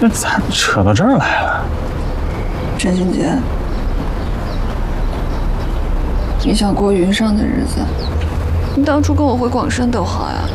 这咋扯到这儿来了？ 陈新杰，你想过云上的日子？你当初跟我回广深多好呀。